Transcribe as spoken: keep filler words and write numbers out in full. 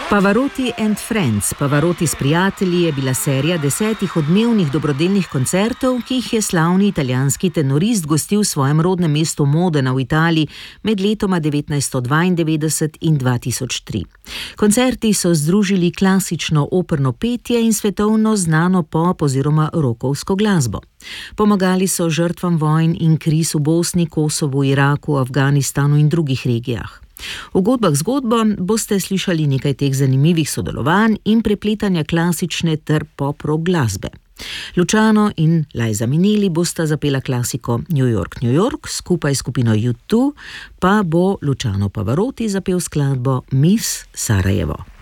Pavarotti and Friends, Pavarotti s prijatelji je bila serija desetih odmevnih dobrodelnih koncertov, ki jih je slavni italijanski tenorist gostil v svojem rodnem mestu Modena v Italiji med letoma devetnajststo dvaindevetdeset in dva tisoč tri. Koncerti so združili klasično operno petje in svetovno znano pop oziroma rockovsko glasbo. Pomagali so žrtvam vojn in kriz v Bosni, Kosovu, Iraku, Afganistanu in drugih regijah. V Godbah zgodbo boste slišali nekaj teh zanimivih sodelovanj in prepletanja klasične ter pop-rock glasbe. Luciano in Liza Minnelli bosta zapela klasiko New York, New York, skupaj s skupino U dva pa bo Luciano Pavarotti zapel skladbo Miss Sarajevo.